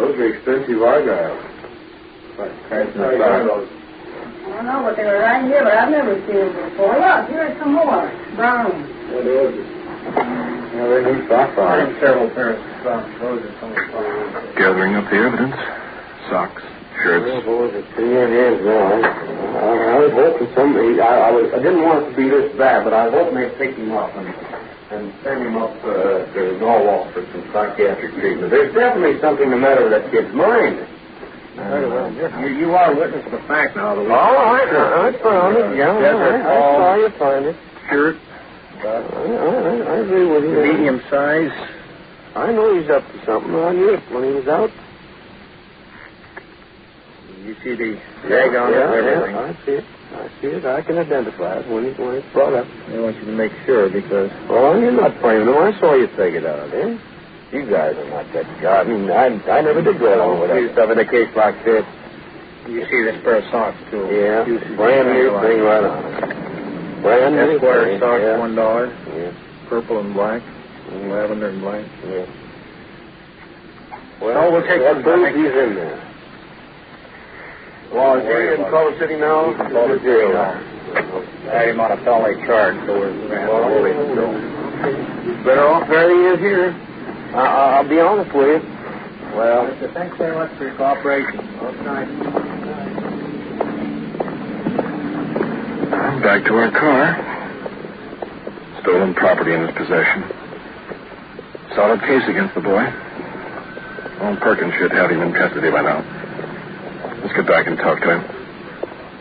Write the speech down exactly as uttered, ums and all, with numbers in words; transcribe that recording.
those are expensive Argyle. I don't know, but they were right here, but I've never seen them before. Look, here's some more. Brown. What is it? Yeah, they're new socks on. I have several pairs of socks. Those are some of the Gathering up the evidence. Socks, shirts. Well, boys, it's in your hands now. I, I was hoping somebody, I, I, was, I didn't want it to be this bad, but I was hoping they'd pick him up and, and send him up uh, to Norwalk for some psychiatric treatment. There's definitely something the matter with that kid's mind. Very well. You, you are witness to the fact now. The oh, I, I found it. Yeah, I, I saw you find it. Shirt. I, I, I agree with you. Medium size. I know he's up to something. I knew it when he was out. You see the tag on yeah, it and everything. Yeah, I see it. I see it. I can identify it when, it, when it's brought up. I want you to make sure because... Oh, you're not playing them. I saw you take it out, eh? You guys are not that guy. I mean, I, I never did go along with that stuff in a case like this. You see this pair of socks, too. Yeah, brand new thing right on it. Brand new Esquire socks, yeah. one dollar. Yeah. Purple and black. Mm. Lavender and black. Yeah. Well, we'll take that them. booth, he's in there. Well, is he in Culver City now? He's in Culver City now. I had him on a felony charge, so we're going to go. Better off where he is here. Uh, I'll be honest with you. Well, Mister thanks very much for your cooperation. Okay. Back to our car. Stolen property in his possession. Solid case against the boy. Old Perkins should have him in custody by now. Let's get back and talk to him.